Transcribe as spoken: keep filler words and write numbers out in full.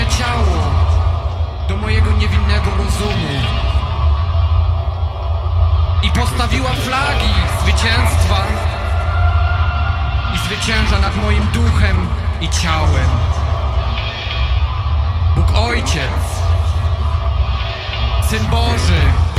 ciało do mojego niewinnego rozumu i postawiła flagi zwycięstwa i zwycięża nad moim duchem i ciałem. Bóg Ojciec, Syn Boży,